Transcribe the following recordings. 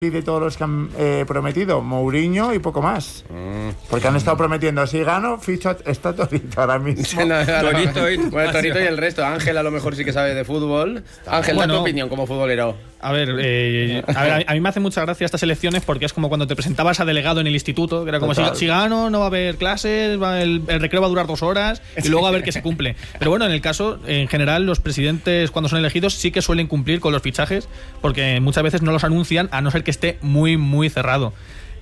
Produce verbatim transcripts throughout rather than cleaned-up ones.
de todos los que han eh, prometido, Mourinho y poco más. Mm. Porque han estado prometiendo, si gano, ficho, está Torito ahora mismo. no, no, Torito, y, bueno, Torito y el resto. Ángel a lo mejor sí que sabe de fútbol. Ángel, bueno, da tu opinión como futbolero. A ver, eh, a ver, a mí me hace mucha gracia estas elecciones porque es como cuando te presentabas a delegado en el instituto, que era como si, si gano no va a haber clases, va el, el recreo va a durar dos horas y luego a ver qué se cumple. Pero bueno, en el caso, en general, los presidentes cuando son elegidos sí que suelen cumplir con los fichajes porque muchas veces no los anuncian a no ser que esté muy, muy cerrado.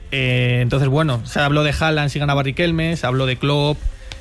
Eh, entonces, bueno, se habló de Haaland si ganaba Riquelme, se habló de Klopp,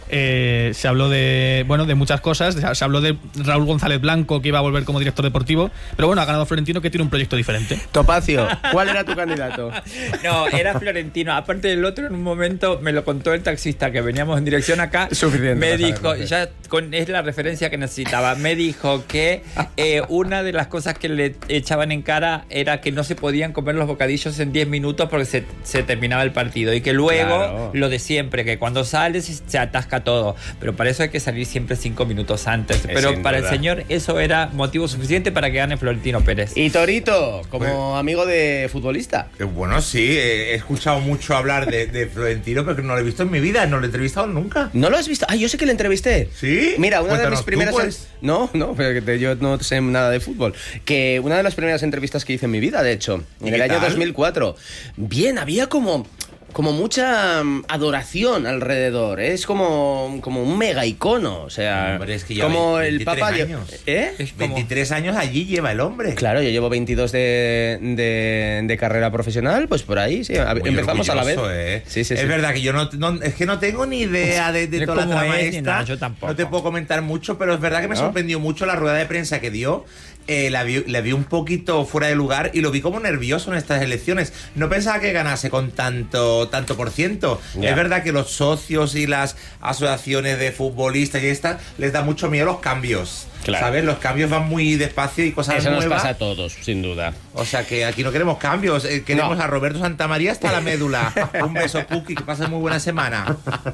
eh, se habló de bueno de muchas cosas, se habló de Raúl González Blanco que iba a volver como director deportivo, pero bueno, ha ganado Florentino que tiene un proyecto diferente. Topacio, ¿cuál era tu candidato? No, era Florentino. Aparte del otro, en un momento me lo contó el taxista que veníamos en dirección acá. Suficiente. Me dijo, ya con, es la referencia que necesitaba. Me dijo que eh, una de las cosas que le echaban en cara era que no se podían comer los bocadillos en diez minutos porque se, se terminaba el partido y que luego claro. Lo de siempre, que cuando sales se atasca todo, pero para eso hay que salir siempre cinco minutos antes. Es pero para duda. El señor eso era motivo suficiente para que gane Florentino Pérez. Y Torito, como bueno, amigo de futbolista. Eh, bueno, sí, eh, he escuchado mucho hablar de, de Florentino, pero que no lo he visto en mi vida, no lo he entrevistado nunca. ¿No lo has visto? Ah, yo sé que le entrevisté. ¿Sí? Mira, una Cuéntanos de mis primeras... Tú, pues. No, no, pero que yo no sé nada de fútbol. Que una de las primeras entrevistas que hice en mi vida, de hecho, en el año dos mil cuatro. Bien, había como... como mucha adoración alrededor, ¿eh? Es como, como un mega icono, o sea, hombre, es que como el Papa años. ¿Eh? Es como... veintitrés años allí lleva el hombre. Claro, yo llevo veintidós de, de, de carrera profesional, pues por ahí, sí, muy empezamos a la vez. ¿Eh? Sí, sí, es sí. verdad que yo no, no, es que no tengo ni idea de, de toda la trama esta. Nada, yo tampoco. No te puedo comentar mucho, pero es verdad que me ¿No? sorprendió mucho la rueda de prensa que dio. Eh, la, vi, la vi un poquito fuera de lugar y lo vi como nervioso en estas elecciones. No pensaba que ganase con tanto tanto por ciento. Yeah. Es verdad que los socios y las asociaciones de futbolistas y estas les da mucho miedo los cambios. Claro. ¿Sabes? Los cambios van muy despacio y cosas Eso nuevas. Eso nos pasa a todos, sin duda. O sea que aquí no queremos cambios. Eh, queremos no. a Roberto Santamaría hasta la médula. Un beso, Puki, que pases muy buena semana.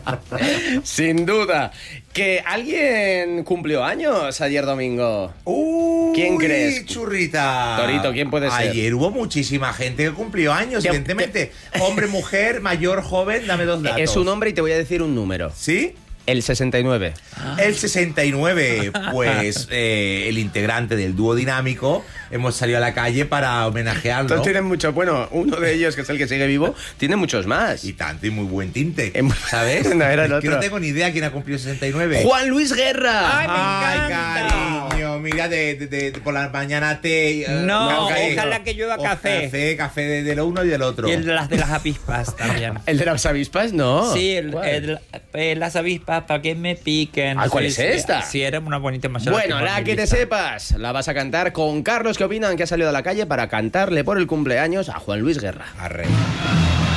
Sin duda. Que alguien cumplió años ayer domingo. Uy, ¿Quién crees? Churrita. Torito, ¿quién puede ser? Ayer hubo muchísima gente que cumplió años, te, evidentemente. Te... Hombre, mujer, mayor, joven, dame dos datos. Es un hombre y te voy a decir un número. ¿Sí? El sesenta y nueve. Ah. El sesenta y nueve, pues eh, el integrante del dúo dinámico, hemos salido a la calle para homenajearlo. Todos tienen mucho, bueno, uno de ellos, que es el que sigue vivo, tiene muchos más. Y tanto, y muy buen tinte, ¿sabes? No, era el es otro. que no tengo ni idea quién ha cumplido sesenta y nueve. ¡Juan Luis Guerra! ¡Ay, me encanta! Ay, cariño, mira, de, de, de, de por la mañana te... Uh, no, café, ojalá que llueva café. Café, café de, de lo uno y del otro. Y el de las de las avispas también. ¿El de las avispas? No. Sí, el, el, el, las avispas, para que me piquen. ¿Ah, cuál es esta? Sí, era una bonita mayor. Bueno, la que te sepas, la vas a cantar con Carlos, que opinan que ha salido a la calle para cantarle por el cumpleaños a Juan Luis Guerra. Arre.